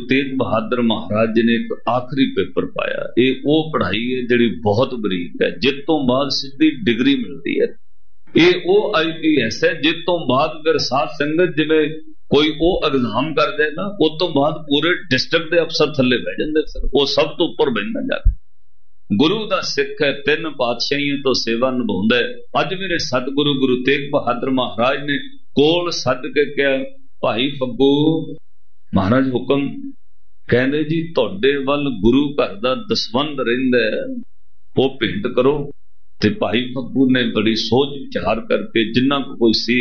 तेग बहादुर महाराज जी ने एक आखिरी पेपर पाया। ये वो पढ़ाई है जिहड़ी बहुत बरीक है, जिस तो बाद सीधी डिग्री मिलती है। ये वो IPS है जिस तो बाद फिर साध संगत जिवें कोई वो एग्जाम कर दे ना, उस तो बाद पूरे डिस्ट्रिक्ट के अफसर थले बह जाते सर, वो सब तो उपर बहना जाके। गुरु दा सिख है, 3 पातशाहियों तो सेवा निभाउंदा है। अज मेरे सतगुरु गुरु तेग बहादुर महाराज ने कोल सद के कहा, भाई फग्गू महाराज हुक्म, कहते जी तुहाडे वल गुरु घर दा दसवंध रहिंदा है, वो भेंट करो। ते भाई फग्गू ने बड़ी सोच विचार करके जिन्ना को कोई सी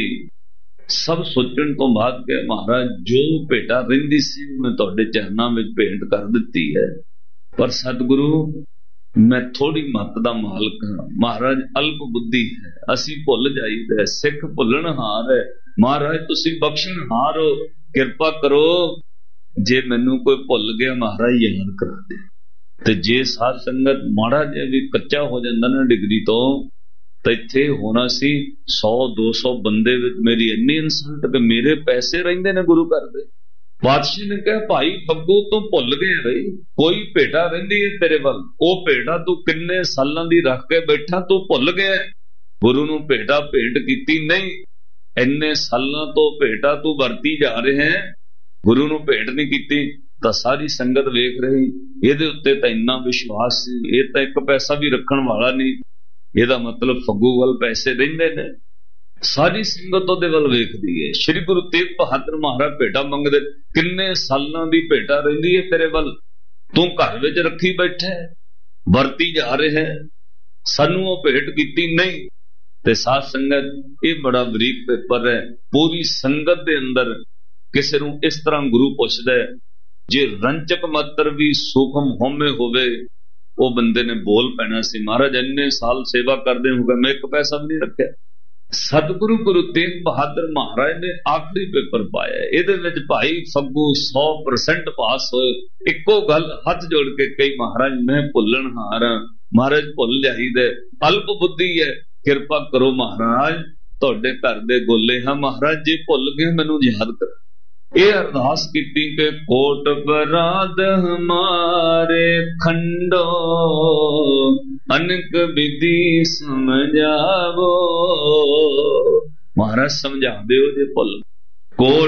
सब सोचण तो बाद के, महाराज जो भेटा रहिंदी सी मैं तुहाडे चरनां विच भेंट कर दित्ती है, पर सतगुरु मैं थोड़ी मत दा मालक हां। महाराज अल्प बुद्धि है, असी भुल जाईदा, सिख भुलण हार है। महाराज तुसी बख्शण हार हो, किरपा करो, जे मैनू कोई भुल गया महाराज याद करा दे। ते जे साध संगत माड़ा जिहा भी कच्चा हो जांदा ना डिग्री तो इत्थे होना सी 100-200 बंदे विच मेरी इन्नी इंसल्ट कि मेरे पैसे रहिंदे ने गुरु घर दे। बादशाह ने कहा, भाई फग्गू तू भुल गया बई, कोई भेटा रहिंदी है तेरे वल, वो भेटा तू किन्ने सालां दी रख के बैठा, तू भुल गया गुरु नूं भेटा भेंट कीती नहीं। इन्ने सालां तो भेटा तू वरती जा रहे हैं, गुरु नूं भेंट नहीं कीती। तां सारी संगत वेख रही, इहदे उत्ते तां इन्ना विश्वास सी, इह तां एक पैसा भी रखण वाला नहीं, इहदा मतलब फग्गू वल पैसे रहिंदे ने। सारी संगत उहदे वल वेखदी है। श्री गुरु तेग बहादुर महाराज भेटा मंगदे, किन्ने सालां दी भेटा रहिंदी है तेरे वल, तू घर विच रखी बैठा है, वरती जा रहा है, सानू वो भेंट कीती नहीं। ते साध संगत ये बड़ा बरीक पेपर है। पूरी संगत दे अंदर किसी नूं इस तरह गुरु पुछदा है, जे रंचक मात्र भी सूखम होमे होवे, वो बंदे ने बोल पैना सी, महाराज इन्ने साल सेवा करदे हो गए, मैं एक पैसा भी नहीं रखा। सतगुरु गुरु तेग बहादुर महाराज ने आखिरी पेपर पाया, इहदे विच भाई फग्गू 100% पास होए। इक्को गल हाथ जोड़ के कही, महाराज मैं भुल्लण हार हां, महाराज भुल जाईदा, अल्प बुद्धि है, किरपा करो महाराज, तुहाडे घर दे गोले हां, महाराज जे भुल गए मैनू याद कर। ये अरदास कीती के कोट बराद हमारे खंडो, अनक विधि समझावो। महाराज समझा दो जे भुल, कोट